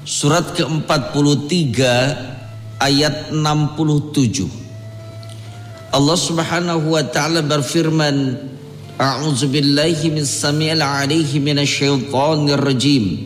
Surat ke-43 ayat 67. Allah Subhanahu wa taala berfirman, A'udzubillahi mis-sami'il 'alaihi minasyaitonir rajim.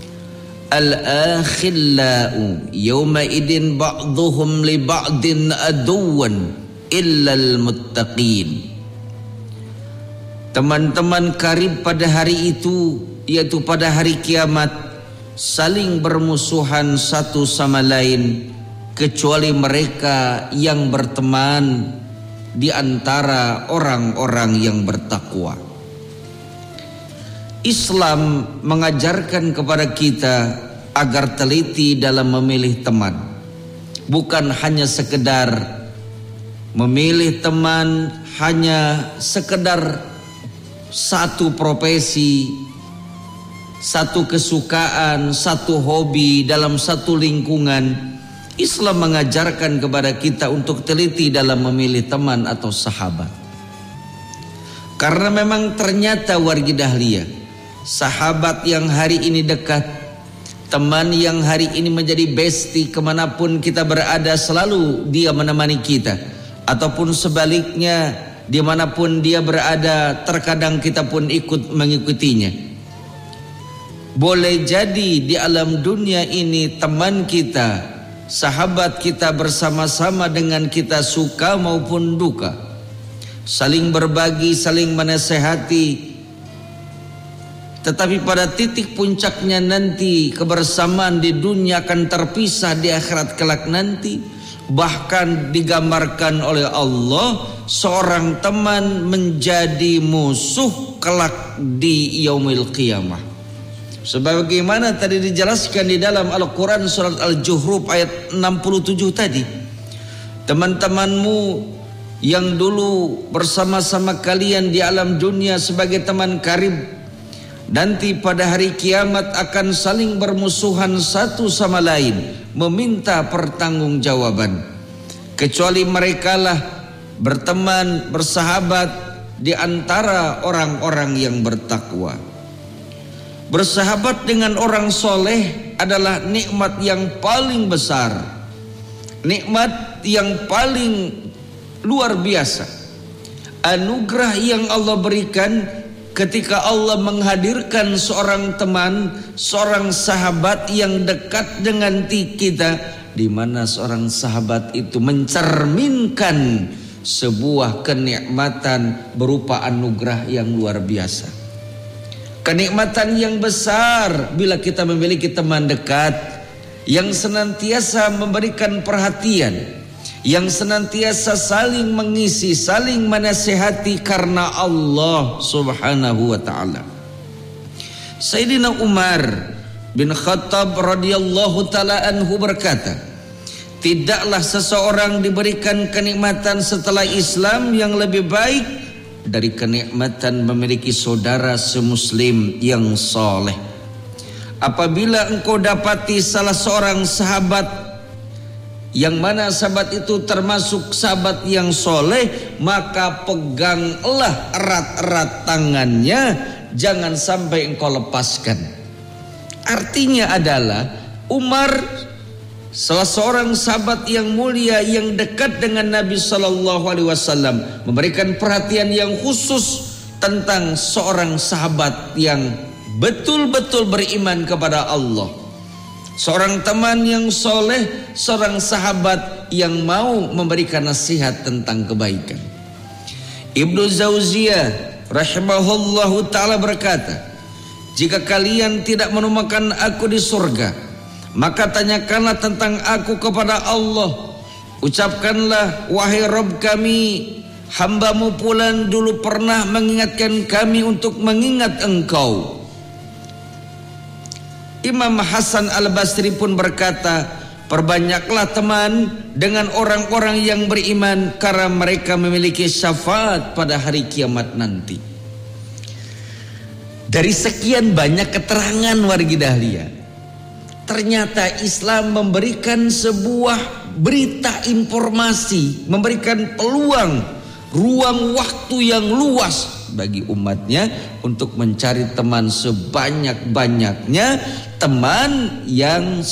Al-akhillau yawma idin ba'dhuhum li ba'din aduwwan illal muttaqin. Teman-teman karib pada hari itu, yaitu pada hari kiamat, saling bermusuhan satu sama lain kecuali mereka yang berteman di antara orang-orang yang bertakwa. Islam mengajarkan kepada kita agar teliti dalam memilih teman. Bukan hanya sekedar memilih teman, hanya sekedar satu profesi, satu kesukaan, satu hobi dalam satu lingkungan. Islam mengajarkan kepada kita untuk teliti dalam memilih teman atau sahabat. Karena memang ternyata wargi dahlia, sahabat yang hari ini dekat, teman yang hari ini menjadi bestie kemanapun kita berada, selalu dia menemani kita. Ataupun sebaliknya, dimanapun dia berada, terkadang kita pun ikut mengikutinya. Boleh jadi di alam dunia ini teman kita, sahabat kita bersama-sama dengan kita suka maupun duka, saling berbagi, saling menasehati. Tetapi pada titik puncaknya nanti kebersamaan di dunia akan terpisah di akhirat kelak nanti. Bahkan digambarkan oleh Allah, seorang teman menjadi musuh kelak di yaumil qiyamah. Sebagaimana tadi dijelaskan di dalam Al-Quran surat Al-Juhruf ayat 67 tadi. Teman-temanmu yang dulu bersama-sama kalian di alam dunia sebagai teman karib, nanti pada hari kiamat akan saling bermusuhan satu sama lain, meminta pertanggungjawaban. Kecuali merekalah berteman, bersahabat di antara orang-orang yang bertakwa. Bersahabat dengan orang soleh adalah nikmat yang paling besar, nikmat yang paling luar biasa, anugerah yang Allah berikan ketika Allah menghadirkan seorang teman, seorang sahabat yang dekat dengan kita, di mana seorang sahabat itu mencerminkan sebuah kenikmatan berupa anugerah yang luar biasa. Kenikmatan yang besar bila kita memiliki teman dekat yang senantiasa memberikan perhatian, yang senantiasa saling mengisi, saling menasihati karena Allah Subhanahu wa taala. Sayyidina Umar bin Khattab radhiyallahu taala anhu berkata, tidaklah seseorang diberikan kenikmatan setelah Islam yang lebih baik dari kenikmatan memiliki saudara semuslim yang soleh. Apabila engkau dapati salah seorang sahabat, yang mana sahabat itu termasuk sahabat yang soleh, maka peganglah erat-erat tangannya, jangan sampai engkau lepaskan. Artinya adalah Umar, salah seorang sahabat yang mulia yang dekat dengan Nabi Sallallahu Alaihi Wasallam, memberikan perhatian yang khusus tentang seorang sahabat yang betul-betul beriman kepada Allah, seorang teman yang soleh, seorang sahabat yang mau memberikan nasihat tentang kebaikan. Ibnu Zauziyah rahimahullahu taala berkata, jika kalian tidak menemukan aku di surga, maka tanyakanlah tentang aku kepada Allah. Ucapkanlah, wahai Rabb kami, hambamu pulan dulu pernah mengingatkan kami untuk mengingat engkau. Imam Hasan Al-Basri pun berkata, perbanyaklah teman dengan orang-orang yang beriman, karena mereka memiliki syafaat pada hari kiamat nanti. Dari sekian banyak keterangan wargi dahlia, ternyata Islam memberikan sebuah berita informasi, memberikan peluang, ruang waktu yang luas bagi umatnya untuk mencari teman sebanyak-banyaknya, teman yang